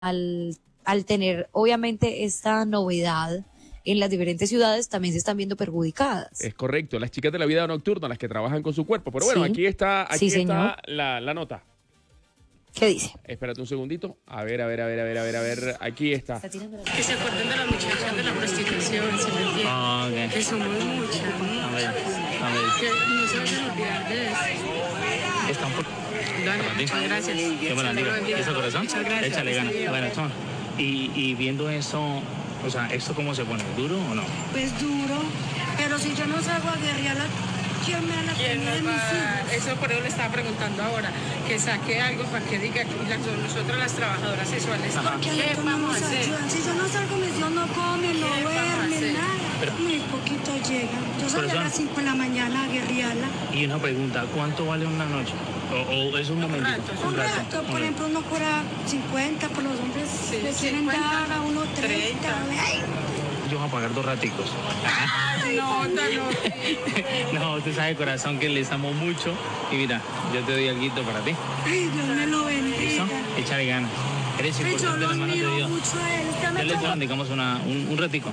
al tener obviamente esta novedad en las diferentes ciudades, también se están viendo perjudicadas. Es correcto, las chicas de la vida nocturna, las que trabajan con su cuerpo. Pero bueno, Sí. aquí está Sí, señor. la nota. ¿Qué dice? Espérate un segundito. A ver. Aquí está. Que se acuerden de las muchachas de la prostitución, ¿se me entiende? Ah, ok. Que somos muchas, ¿no? A ver. Que no se vayan a olvidar de eso. Está un poco. Dale, Para ti. muchas gracias. Qué buena Dios lo bendiga. ¿Eso corazón? Muchas gracias. Échale ganas. Bueno, toma. Y viendo eso, o sea, ¿esto cómo se pone? ¿Duro o no? Pues duro, pero si yo no salgo a guerrearla, ¿quién me la ¿Quién tenía de nos mis va? hijos? Eso por eso le estaba preguntando ahora, que saque algo para que diga que nosotros las trabajadoras sexuales, Ajá. Que ¿qué nosotros no vamos a nos hacer? ayudan. Si yo no salgo, mis hijos no comen, no ¿Qué vamos a hacer? duermen, nada. Pero- Muy poquito llegan. Yo salí a Corazón. las 5 de la mañana a guerrearla. Y una pregunta, ¿cuánto vale una noche? ¿O es un momentito? rato, Un rato, por ejemplo, uno cobra 50, por los hombres Sí, le quieren 50, dar a uno 30. 30. Ay, Yo voy a pagar 2 raticos. Ay, no, no. No, usted sabe, corazón, que les amo mucho. Y mira, yo te doy algo para ti. ay, Dios me lo ¿Listo? bendiga. Échale ganas. Eres Ay, yo importante en lo las manos de admiro Dios. mucho a él. Ya Ya me les tocó. dan, digamos, un ratico.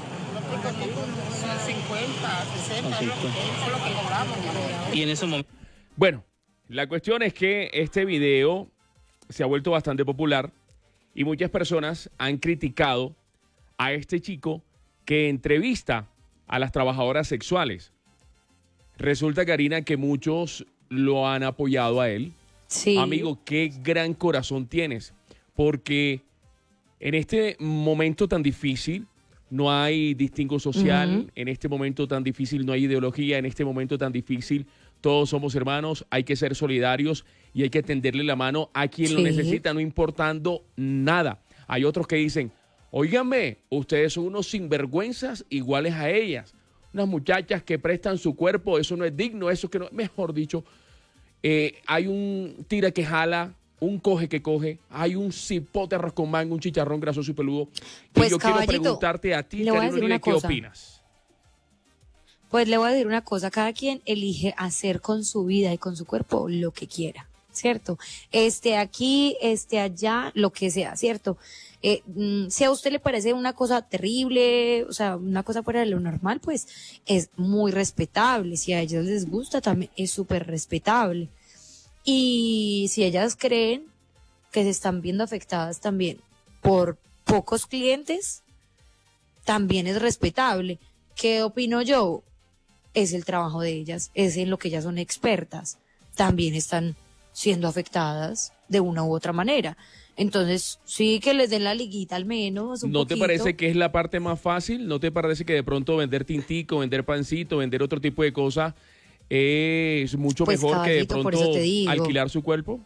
50, 60, Así, eso es lo que cobramos. Y en ese momento... Bueno, la cuestión es que este video se ha vuelto bastante popular y muchas personas han criticado a este chico que entrevista a las trabajadoras sexuales. Resulta, Karina, que muchos lo han apoyado a él. Sí. Amigo, qué gran corazón tienes, porque en este momento tan difícil no hay distingo social, en este momento tan difícil no hay ideología, en este momento tan difícil todos somos hermanos, hay que ser solidarios y hay que tenderle la mano a quien lo Sí. necesita, no importando nada. Hay otros que dicen, óiganme, ustedes son unos sinvergüenzas iguales a ellas, unas muchachas que prestan su cuerpo, eso no es digno, eso que no, mejor dicho, hay un tira que jala, un coge que coge, hay un cipote arroz con mango, un chicharrón grasoso y peludo. Pues, y yo quiero caballito, preguntarte a ti, le voy a Karina decir Uribe, una ¿qué cosa. opinas? Pues le voy a decir una cosa, cada quien elige hacer con su vida y con su cuerpo lo que quiera, ¿cierto? Aquí, allá, lo que sea, ¿cierto? Si a usted le parece una cosa terrible, o sea, una cosa fuera de lo normal, pues es muy respetable. Si a ellas les gusta, también es súper respetable. Y si ellas creen que se están viendo afectadas también por pocos clientes, también es respetable. ¿Qué opino yo? Es el trabajo de ellas, es en lo que ellas son expertas. También están siendo afectadas de una u otra manera. Entonces, sí que les den la liguita al menos un ¿No te poquito. parece que es la parte más fácil? ¿No te parece que de pronto vender tintico, vender pancito, vender otro tipo de cosas es mucho Pues, mejor que de caballito, por pronto eso te digo. alquilar su cuerpo?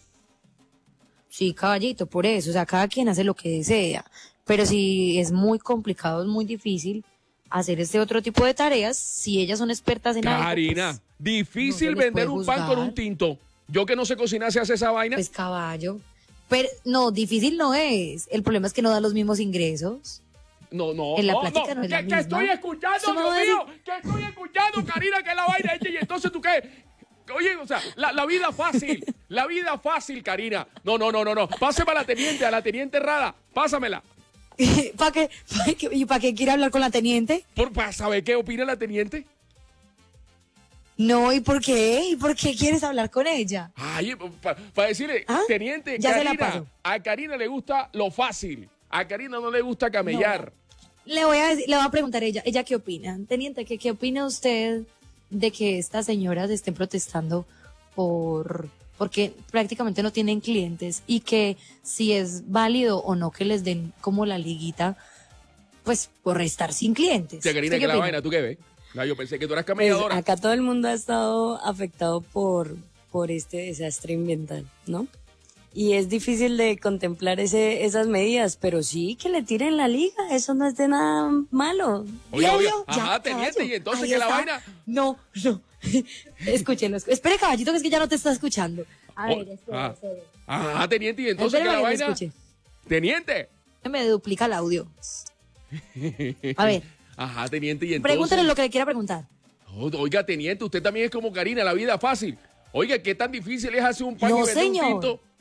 Sí, caballito, por eso. O sea, cada quien hace lo que desea. Pero si es muy complicado, es muy difícil hacer este otro tipo de tareas, si ellas son expertas en algo, Karina, pues, difícil no se les vender puede un pan con juzgar. un tinto. Yo que no sé cocinar, ¿se hace esa vaina? pues caballo. Pero no, difícil no es. El problema es que no da los mismos ingresos. No, en la plática no es la que misma. estoy escuchando, Usted me Dios va a mío, que estoy escuchando, Karina, que es la vaina hecha, y entonces tú qué. Oye, o sea, la vida fácil, Karina. No. Pásame a la teniente Rada, pásamela. ¿Para qué? ¿Y para qué quiere hablar con la teniente? Para saber qué opina la teniente. No, ¿y por qué? ¿Y por qué quieres hablar con ella? Ay, para decirle, ¿Ah? teniente, Ya se la Karina, paso. a Karina le gusta lo fácil. A Karina no le gusta camellar. Le voy a preguntar a ella qué opina. Teniente, ¿qué opina usted de que estas señoras estén protestando porque prácticamente no tienen clientes y que si es válido o no que les den como la liguita, pues por estar sin clientes? Sí, Karina, ¿Usted que qué la opina? vaina, ¿tú qué ves? No, yo pensé que tú eras Pues camelladora. acá todo el mundo ha estado afectado por este desastre ambiental, ¿no? Y es difícil de contemplar esas medidas, pero sí que le tiren la liga, eso no es de nada malo. Oye, ¿Ya oye, vio? ajá, Ya, teniente, caballo. y entonces Ahí que la está. vaina. No. Escúchenlo. Espere, caballito, que es que ya no te está escuchando. A ver, espera. Ajá, teniente, y entonces Espere que la para que me vaina. escuche. Teniente. Me duplica el audio. A ver, Ajá, teniente, y entonces. pregúntale lo que le quiera preguntar. Oiga, teniente, usted también es como Karina, la vida fácil. Oiga, ¿qué tan difícil es hacer un pan No, y vender señor. un tinto?